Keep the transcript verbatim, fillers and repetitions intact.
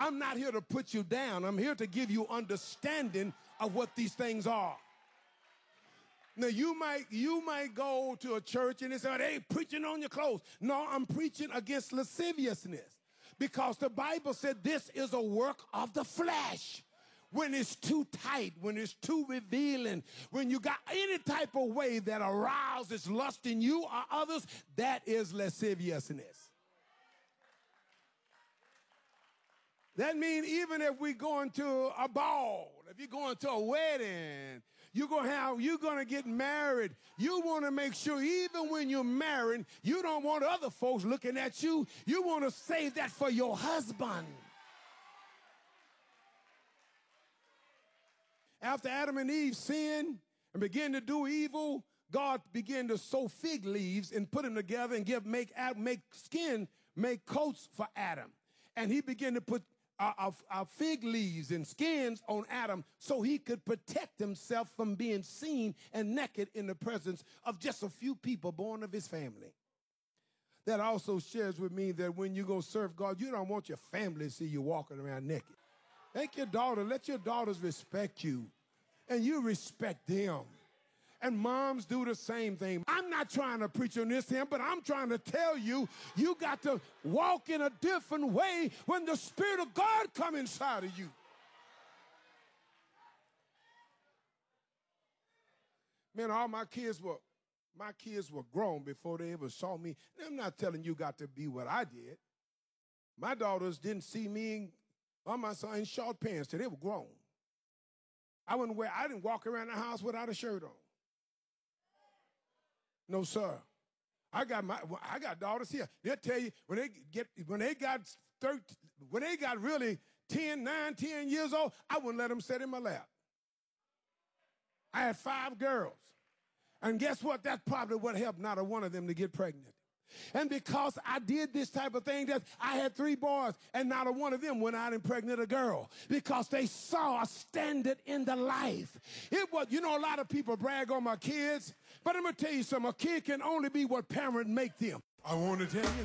I'm not here to put you down. I'm here to give you understanding of what these things are. Now, you might you might go to a church and they say, they preaching on your clothes. No, I'm preaching against lasciviousness because the Bible said this is a work of the flesh. When it's too tight, when it's too revealing, when you got any type of way that arouses lust in you or others, that is lasciviousness. That means even if we go into a ball, if you're going to a wedding, you're gonna have, you're gonna get married. You want to make sure even when you're married, you don't want other folks looking at you. You want to save that for your husband. After Adam and Eve sinned and began to do evil, God began to sow fig leaves and put them together and give make make skin, make coats for Adam. And he began to put uh, uh, uh, fig leaves and skins on Adam so he could protect himself from being seen and naked in the presence of just a few people born of his family. That also shares with me that when you go serve God, you don't want your family to see you walking around naked. Take your daughter, let your daughters respect you, and you respect them. And moms do the same thing. I'm not trying to preach on this here, but I'm trying to tell you, you got to walk in a different way when the Spirit of God comes inside of you. Man, all my kids were, my kids were grown before they ever saw me. And I'm not telling you got to be what I did. My daughters didn't see me in on my son in short pants till they were grown. I wouldn't wear, I didn't walk around the house without a shirt on. No, sir. I got my, I got daughters here. They'll tell you when they get, when they got thirteen, when they got really ten, nine, ten years old, I wouldn't let them sit in my lap. I had five girls. And guess what? That's probably what helped not a one of them to get pregnant. And because I did this type of thing, that I had three boys, and not a one of them went out and pregnant a girl because they saw a standard in the life. It was, you know, a lot of people brag on my kids, but I'm going to tell you something. A kid can only be what parents make them. I want to tell you.